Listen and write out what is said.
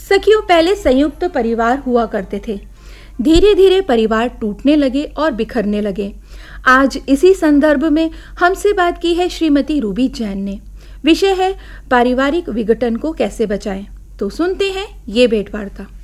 सखियों, पहले संयुक्त परिवार हुआ करते थे। धीरे धीरे परिवार टूटने लगे और बिखरने लगे। आज इसी संदर्भ में हमसे बात की है श्रीमती रूबी जैन ने। विषय है पारिवारिक विघटन को कैसे बचाएं। तो सुनते हैं ये भेंट वार्ता।